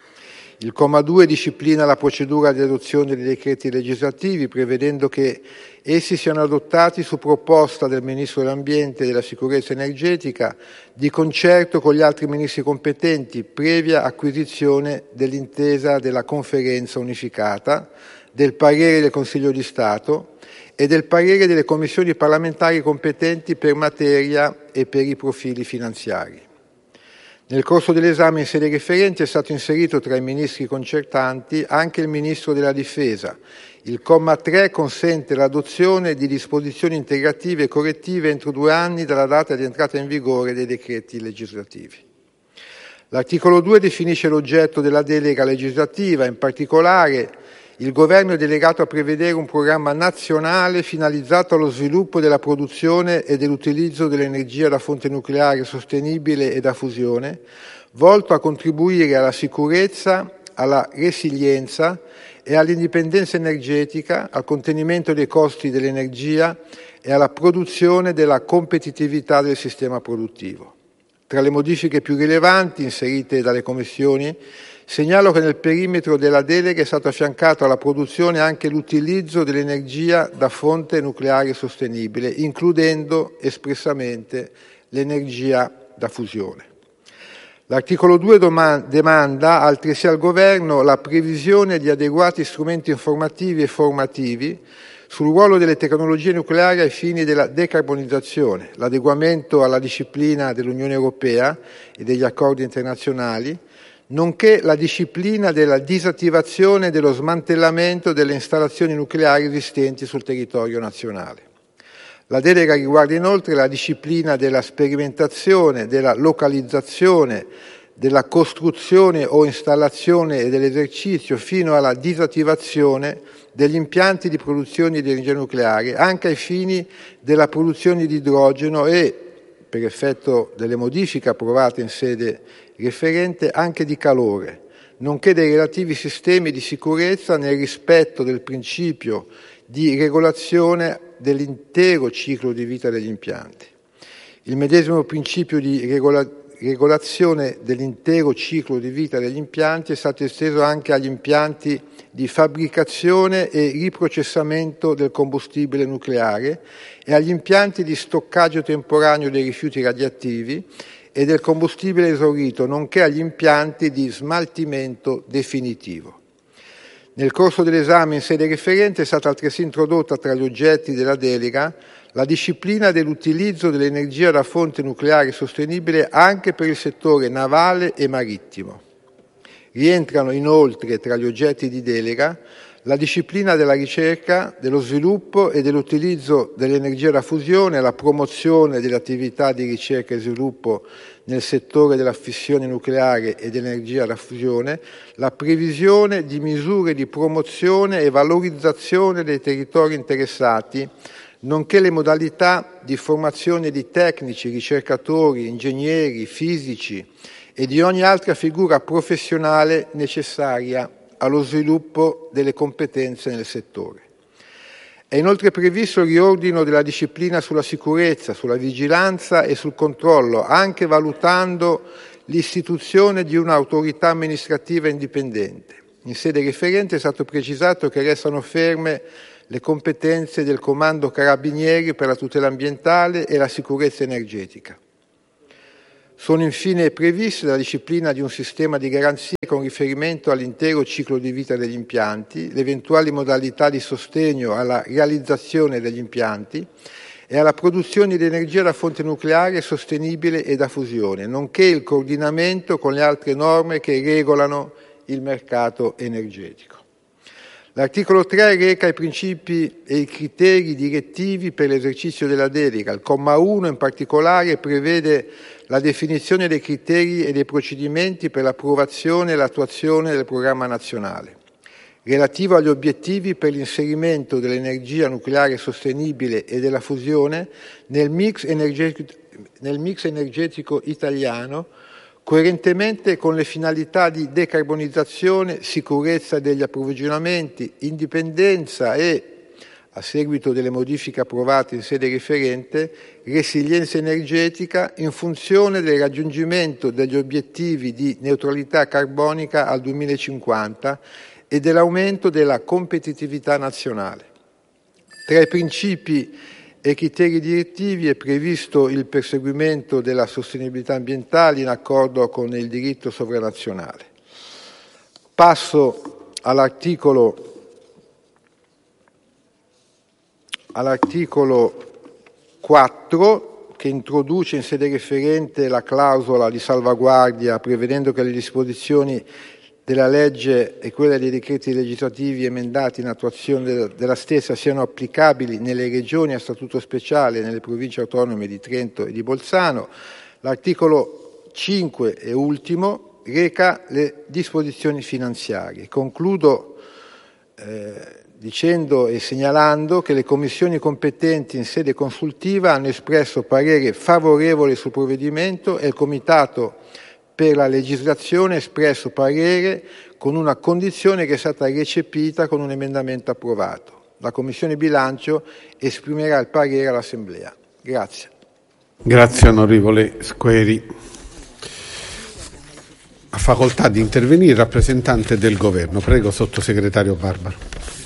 Il comma due disciplina la procedura di adozione dei decreti legislativi, prevedendo che essi siano adottati su proposta del Ministro dell'Ambiente e della Sicurezza energetica, di concerto con gli altri ministri competenti, previa acquisizione dell'intesa della Conferenza unificata, del parere del Consiglio di Stato e del parere delle commissioni parlamentari competenti per materia e per i profili finanziari. Nel corso dell'esame in sede referente è stato inserito tra i ministri concertanti anche il Ministro della Difesa. Il comma tre consente l'adozione di disposizioni integrative e correttive entro due anni dalla data di entrata in vigore dei decreti legislativi. L'articolo due definisce l'oggetto della delega legislativa, in particolare il Governo è delegato a prevedere un programma nazionale finalizzato allo sviluppo della produzione e dell'utilizzo dell'energia da fonte nucleare sostenibile e da fusione, volto a contribuire alla sicurezza, alla resilienza e all'indipendenza energetica, al contenimento dei costi dell'energia e alla produzione della competitività del sistema produttivo. Tra le modifiche più rilevanti inserite dalle commissioni, segnalo che nel perimetro della delega è stato affiancato alla produzione anche l'utilizzo dell'energia da fonte nucleare sostenibile, includendo espressamente l'energia da fusione. L'articolo due demanda altresì al Governo la previsione di adeguati strumenti informativi e formativi sul ruolo delle tecnologie nucleari ai fini della decarbonizzazione, l'adeguamento alla disciplina dell'Unione Europea e degli accordi internazionali, nonché la disciplina della disattivazione e dello smantellamento delle installazioni nucleari esistenti sul territorio nazionale. La delega riguarda inoltre la disciplina della sperimentazione, della localizzazione, della costruzione o installazione e dell'esercizio fino alla disattivazione degli impianti di produzione di energia nucleare, anche ai fini della produzione di idrogeno e, per effetto delle modifiche approvate in sede referente, anche di calore, nonché dei relativi sistemi di sicurezza nel rispetto del principio di regolazione dell'intero ciclo di vita degli impianti. Il medesimo principio di regola- regolazione dell'intero ciclo di vita degli impianti è stato esteso anche agli impianti di fabbricazione e riprocessamento del combustibile nucleare e agli impianti di stoccaggio temporaneo dei rifiuti radioattivi e del combustibile esaurito, nonché agli impianti di smaltimento definitivo. Nel corso dell'esame in sede referente è stata altresì introdotta tra gli oggetti della delega la disciplina dell'utilizzo dell'energia da fonte nucleare sostenibile anche per il settore navale e marittimo. Rientrano inoltre tra gli oggetti di delega la disciplina della ricerca, dello sviluppo e dell'utilizzo dell'energia da fusione, la promozione delle attività di ricerca e sviluppo nel settore della fissione nucleare e dell'energia da fusione, la previsione di misure di promozione e valorizzazione dei territori interessati, nonché le modalità di formazione di tecnici, ricercatori, ingegneri, fisici e di ogni altra figura professionale necessaria allo sviluppo delle competenze nel settore. È inoltre previsto il riordino della disciplina sulla sicurezza, sulla vigilanza e sul controllo, anche valutando l'istituzione di un'autorità amministrativa indipendente. In sede referente è stato precisato che restano ferme le competenze del Comando Carabinieri per la tutela ambientale e la sicurezza energetica. Sono infine previste la disciplina di un sistema di garanzie con riferimento all'intero ciclo di vita degli impianti, le eventuali modalità di sostegno alla realizzazione degli impianti e alla produzione di energia da fonte nucleare sostenibile e da fusione, nonché il coordinamento con le altre norme che regolano il mercato energetico. L'articolo tre reca i principi e i criteri direttivi per l'esercizio della delega. Il comma uno in particolare prevede la definizione dei criteri e dei procedimenti per l'approvazione e l'attuazione del programma nazionale, relativo agli obiettivi per l'inserimento dell'energia nucleare sostenibile e della fusione nel mix energetico, nel mix energetico italiano, coerentemente con le finalità di decarbonizzazione, sicurezza degli approvvigionamenti, indipendenza e, a seguito delle modifiche approvate in sede referente, resilienza energetica in funzione del raggiungimento degli obiettivi di neutralità carbonica al duemilacinquanta e dell'aumento della competitività nazionale. Tra i principi e criteri direttivi è previsto il perseguimento della sostenibilità ambientale in accordo con il diritto sovranazionale. Passo all'articolo all'articolo quattro, che introduce in sede referente la clausola di salvaguardia, prevedendo che le disposizioni della legge e quelle dei decreti legislativi emendati in attuazione della stessa siano applicabili nelle regioni a statuto speciale e nelle province autonome di Trento e di Bolzano. L'articolo cinque e ultimo reca le disposizioni finanziarie. Concludo eh, dicendo e segnalando che le commissioni competenti in sede consultiva hanno espresso parere favorevole sul provvedimento e il Comitato per la legislazione ha espresso parere con una condizione che è stata recepita con un emendamento approvato. La Commissione Bilancio esprimerà il parere all'Assemblea. Grazie. Grazie onorevole Squeri. Ha facoltà di intervenire il rappresentante del Governo. Prego, sottosegretario Barbaro.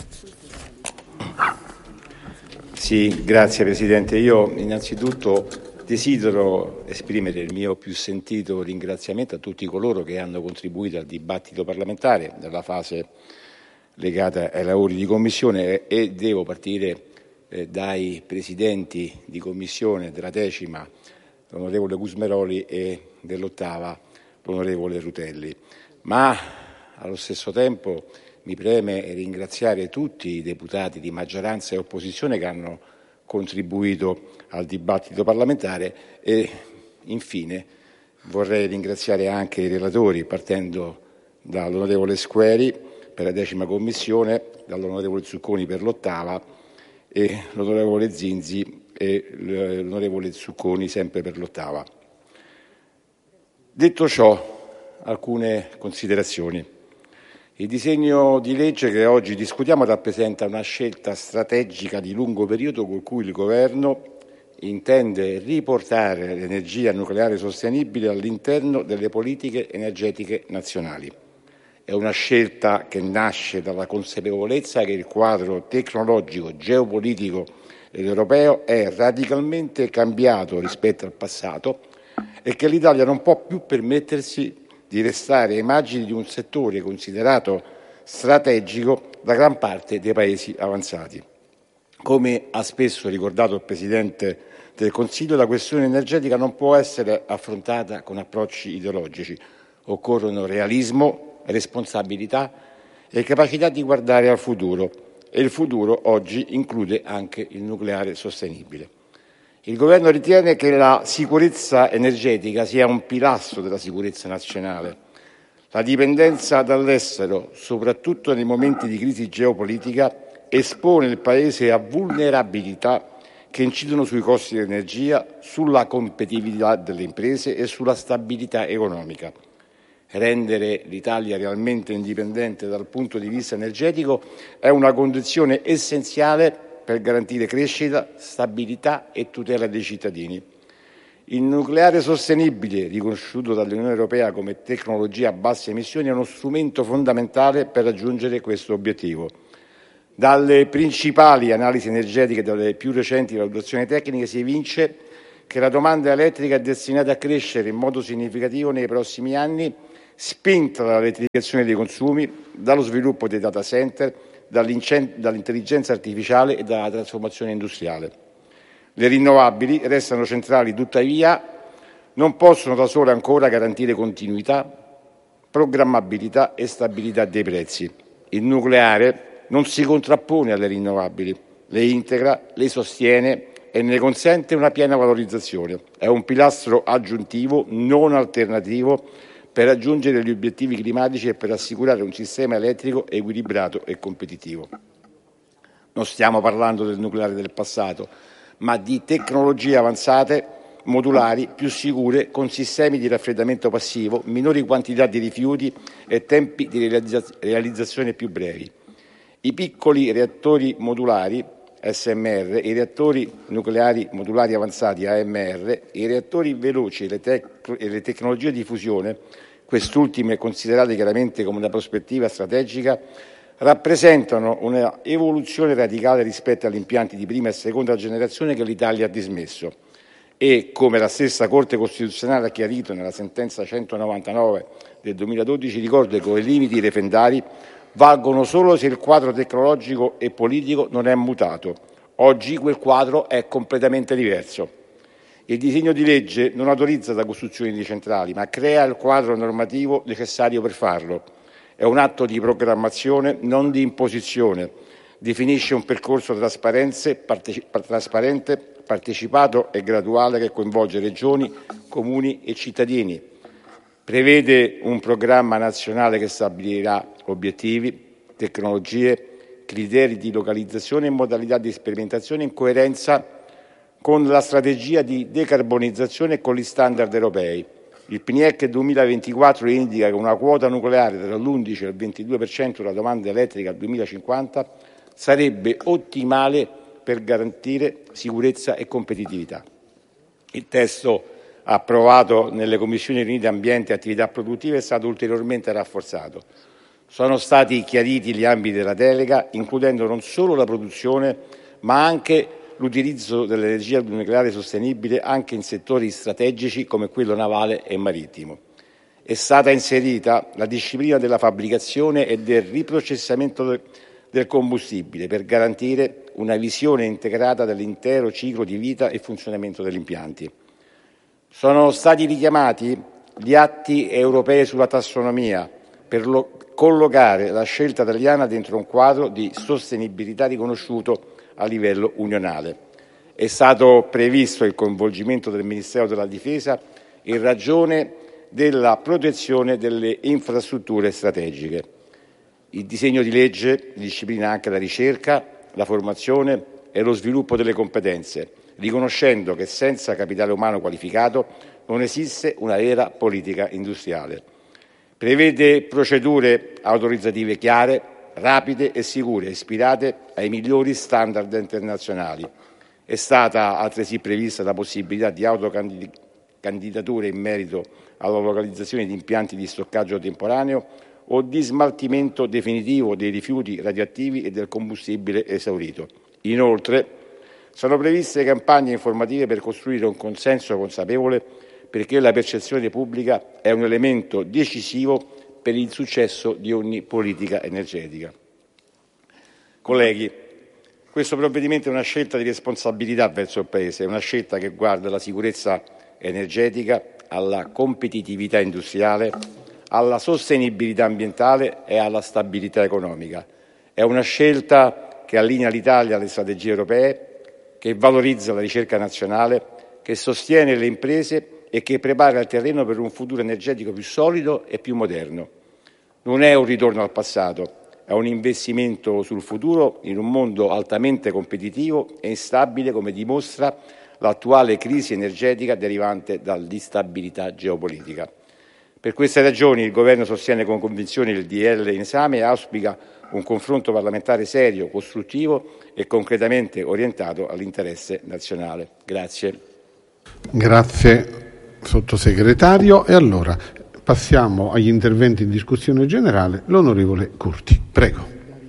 Sì, grazie Presidente. Io innanzitutto desidero esprimere il mio più sentito ringraziamento a tutti coloro che hanno contribuito al dibattito parlamentare nella fase legata ai lavori di Commissione e devo partire eh, dai Presidenti di Commissione della decima, l'onorevole Gusmeroli, e dell'ottava, l'onorevole Rutelli. Ma allo stesso tempo mi preme ringraziare tutti i deputati di maggioranza e opposizione che hanno contribuito al dibattito parlamentare e infine vorrei ringraziare anche i relatori, partendo dall'onorevole Squeri per la decima commissione, dall'onorevole Zucconi per l'ottava e l'onorevole Zinzi e l'onorevole Zucconi sempre per l'ottava. Detto ciò, alcune considerazioni. Il disegno di legge che oggi discutiamo rappresenta una scelta strategica di lungo periodo con cui il Governo intende riportare l'energia nucleare sostenibile all'interno delle politiche energetiche nazionali. È una scelta che nasce dalla consapevolezza che il quadro tecnologico, geopolitico ed europeo è radicalmente cambiato rispetto al passato e che l'Italia non può più permettersi di restare ai margini di un settore considerato strategico da gran parte dei paesi avanzati. Come ha spesso ricordato il Presidente del Consiglio, la questione energetica non può essere affrontata con approcci ideologici. Occorrono realismo, responsabilità e capacità di guardare al futuro, e il futuro oggi include anche il nucleare sostenibile. Il Governo ritiene che la sicurezza energetica sia un pilastro della sicurezza nazionale. La dipendenza dall'estero, soprattutto nei momenti di crisi geopolitica, espone il Paese a vulnerabilità che incidono sui costi dell'energia, sulla competitività delle imprese e sulla stabilità economica. Rendere l'Italia realmente indipendente dal punto di vista energetico è una condizione essenziale per garantire crescita, stabilità e tutela dei cittadini. Il nucleare sostenibile, riconosciuto dall'Unione Europea come tecnologia a basse emissioni, è uno strumento fondamentale per raggiungere questo obiettivo. Dalle principali analisi energetiche e dalle più recenti valutazioni tecniche si evince che la domanda elettrica è destinata a crescere in modo significativo nei prossimi anni, spinta dall'elettrificazione dei consumi, dallo sviluppo dei data center, dall'intelligenza artificiale e dalla trasformazione industriale. Le rinnovabili restano centrali, tuttavia non possono da sole ancora garantire continuità, programmabilità e stabilità dei prezzi. Il nucleare non si contrappone alle rinnovabili, le integra, le sostiene e ne consente una piena valorizzazione. È un pilastro aggiuntivo, non alternativo, per raggiungere gli obiettivi climatici e per assicurare un sistema elettrico equilibrato e competitivo. Non stiamo parlando del nucleare del passato, ma di tecnologie avanzate, modulari, più sicure, con sistemi di raffreddamento passivo, minori quantità di rifiuti e tempi di realizzazione più brevi. I piccoli reattori modulari S M R, i reattori nucleari modulari avanzati A M R, i reattori veloci e le, tec- e le tecnologie di fusione, quest'ultime considerate chiaramente come una prospettiva strategica, rappresentano una evoluzione radicale rispetto agli impianti di prima e seconda generazione che l'Italia ha dismesso e, come la stessa Corte Costituzionale ha chiarito nella sentenza centonovantanove del duemiladodici, ricorda che i limiti referendari valgono solo se il quadro tecnologico e politico non è mutato. Oggi quel quadro è completamente diverso. Il disegno di legge non autorizza la costruzione di centrali, ma crea il quadro normativo necessario per farlo. È un atto di programmazione, non di imposizione. Definisce un percorso trasparente, partecipato e graduale che coinvolge regioni, comuni e cittadini. Prevede un programma nazionale che stabilirà obiettivi, tecnologie, criteri di localizzazione e modalità di sperimentazione in coerenza con la strategia di decarbonizzazione e con gli standard europei. Il P N I E C duemilaventiquattro indica che una quota nucleare tra l'undici e il ventidue per cento della domanda elettrica al duemilacinquanta sarebbe ottimale per garantire sicurezza e competitività. Il testo approvato nelle Commissioni riunite Ambiente e Attività Produttive è stato ulteriormente rafforzato. Sono stati chiariti gli ambiti della delega, includendo non solo la produzione, ma anche l'utilizzo dell'energia nucleare sostenibile anche in settori strategici come quello navale e marittimo. È stata inserita la disciplina della fabbricazione e del riprocessamento del combustibile per garantire una visione integrata dell'intero ciclo di vita e funzionamento degli impianti. Sono stati richiamati gli atti europei sulla tassonomia per lo, collocare la scelta italiana dentro un quadro di sostenibilità riconosciuto a livello unionale. È stato previsto il coinvolgimento del Ministero della Difesa in ragione della protezione delle infrastrutture strategiche. Il disegno di legge disciplina anche la ricerca, la formazione e lo sviluppo delle competenze, riconoscendo che senza capitale umano qualificato non esiste una vera politica industriale. Prevede procedure autorizzative chiare, rapide e sicure, ispirate ai migliori standard internazionali. È stata altresì prevista la possibilità di autocandidature in merito alla localizzazione di impianti di stoccaggio temporaneo o di smaltimento definitivo dei rifiuti radioattivi e del combustibile esaurito. Inoltre, sono previste campagne informative per costruire un consenso consapevole, perché la percezione pubblica è un elemento decisivo per il successo di ogni politica energetica. Colleghi, questo provvedimento è una scelta di responsabilità verso il Paese, è una scelta che guarda alla sicurezza energetica, alla competitività industriale, alla sostenibilità ambientale e alla stabilità economica. È una scelta che allinea l'Italia alle strategie europee, che valorizza la ricerca nazionale, che sostiene le imprese e che prepara il terreno per un futuro energetico più solido e più moderno. Non è un ritorno al passato, è un investimento sul futuro in un mondo altamente competitivo e instabile, come dimostra l'attuale crisi energetica derivante dall'instabilità geopolitica. Per queste ragioni il Governo sostiene con convinzione il D L in esame e auspica un confronto parlamentare serio, costruttivo e concretamente orientato all'interesse nazionale. Grazie. Grazie Sottosegretario. E allora passiamo agli interventi in discussione generale. L'onorevole Curti, prego.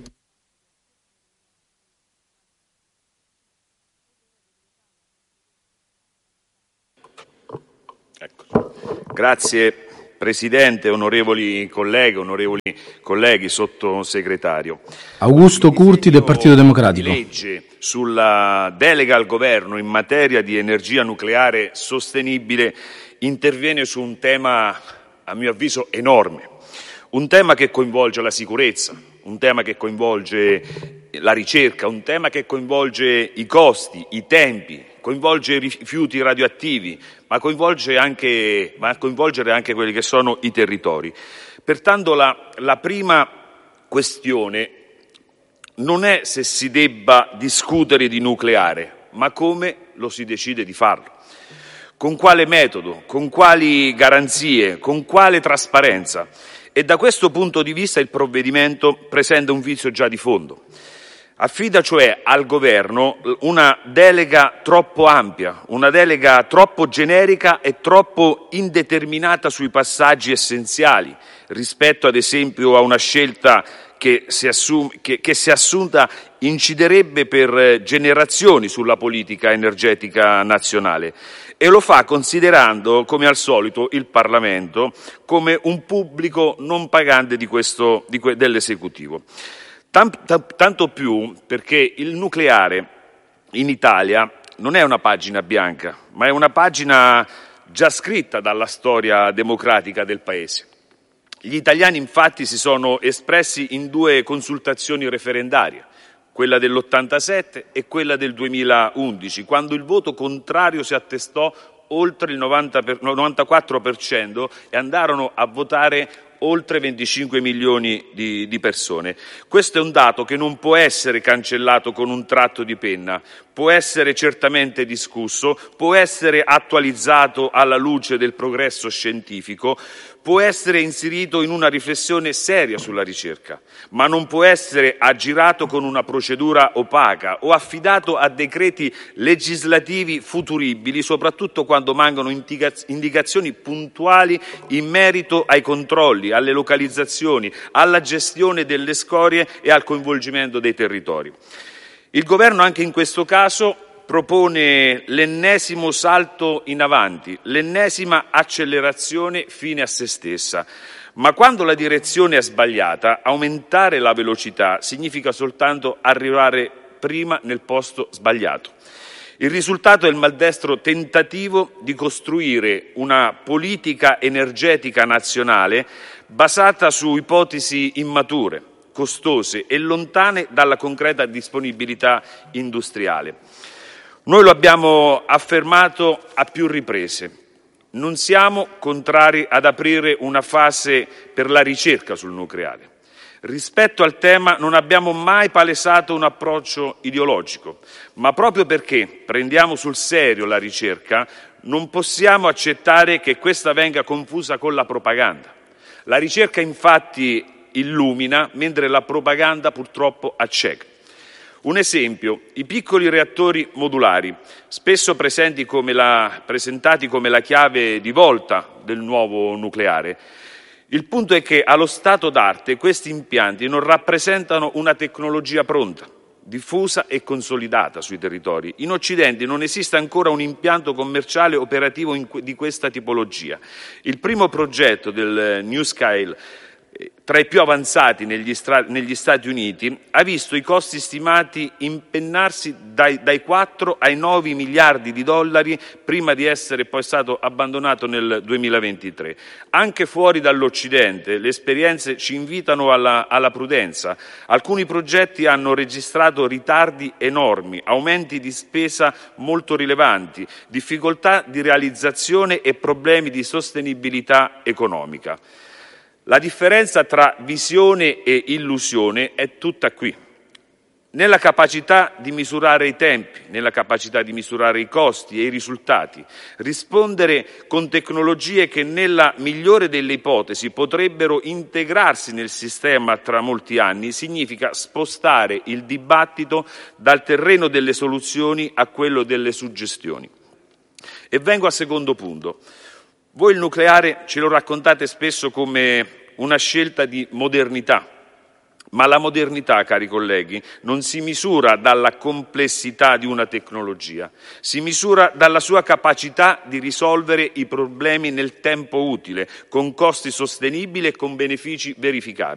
Ecco. Grazie Presidente, onorevoli colleghe, onorevoli colleghi, Sottosegretario. Augusto Curti del Partito Democratico. La legge sulla delega al Governo in materia di energia nucleare sostenibile interviene su un tema, a mio avviso, enorme. Un tema che coinvolge la sicurezza, un tema che coinvolge la ricerca, un tema che coinvolge i costi, i tempi, coinvolge i rifiuti radioattivi, ma coinvolge anche, ma coinvolgere anche quelli che sono i territori. Pertanto la, la prima questione non è se si debba discutere di nucleare, ma come lo si decide di farlo. Con quale metodo, con quali garanzie, con quale trasparenza. E da questo punto di vista il provvedimento presenta un vizio già di fondo. Affida cioè al Governo una delega troppo ampia, una delega troppo generica e troppo indeterminata sui passaggi essenziali rispetto ad esempio a una scelta che se, assume, che, che se assunta inciderebbe per generazioni sulla politica energetica nazionale e lo fa considerando, come al solito, il Parlamento come un pubblico non pagante di questo, di que, dell'esecutivo. Tanto più perché il nucleare in Italia non è una pagina bianca, ma è una pagina già scritta dalla storia democratica del Paese. Gli italiani infatti si sono espressi in due consultazioni referendarie, quella dell'ottantasette e quella del duemilaundici, quando il voto contrario si attestò oltre il novantaquattro per cento e andarono a votare oltre venticinque milioni di, di persone. Questo è un dato che non può essere cancellato con un tratto di penna, può essere certamente discusso, può essere attualizzato alla luce del progresso scientifico, può essere inserito in una riflessione seria sulla ricerca, ma non può essere aggirato con una procedura opaca o affidato a decreti legislativi futuribili, soprattutto quando mancano indicazioni puntuali in merito ai controlli, alle localizzazioni, alla gestione delle scorie e al coinvolgimento dei territori. Il Governo anche in questo caso propone l'ennesimo salto in avanti, l'ennesima accelerazione fine a se stessa. Ma quando la direzione è sbagliata, aumentare la velocità significa soltanto arrivare prima nel posto sbagliato. Il risultato è il maldestro tentativo di costruire una politica energetica nazionale basata su ipotesi immature, costose e lontane dalla concreta disponibilità industriale. Noi lo abbiamo affermato a più riprese. Non siamo contrari ad aprire una fase per la ricerca sul nucleare. Rispetto al tema non abbiamo mai palesato un approccio ideologico, ma proprio perché prendiamo sul serio la ricerca non possiamo accettare che questa venga confusa con la propaganda. La ricerca infatti illumina, mentre la propaganda purtroppo acceca. Un esempio, i piccoli reattori modulari, spesso presenti come la, presentati come la chiave di volta del nuovo nucleare. Il punto è che allo stato d'arte questi impianti non rappresentano una tecnologia pronta, diffusa e consolidata sui territori. In Occidente non esiste ancora un impianto commerciale operativo in, di questa tipologia. Il primo progetto del NuScale tra i più avanzati negli, stra- negli Stati Uniti, ha visto i costi stimati impennarsi dai, dai quattro ai nove miliardi di dollari prima di essere poi stato abbandonato nel duemilaventitré. Anche fuori dall'Occidente le esperienze ci invitano alla, alla prudenza. Alcuni progetti hanno registrato ritardi enormi, aumenti di spesa molto rilevanti, difficoltà di realizzazione e problemi di sostenibilità economica. La differenza tra visione e illusione è tutta qui, nella capacità di misurare i tempi, nella capacità di misurare i costi e i risultati, rispondere con tecnologie che nella migliore delle ipotesi potrebbero integrarsi nel sistema tra molti anni, significa spostare il dibattito dal terreno delle soluzioni a quello delle suggestioni. E vengo al secondo punto. Voi il nucleare ce lo raccontate spesso come una scelta di modernità, ma la modernità, cari colleghi, non si misura dalla complessità di una tecnologia, si misura dalla sua capacità di risolvere i problemi nel tempo utile, con costi sostenibili e con benefici verificabili.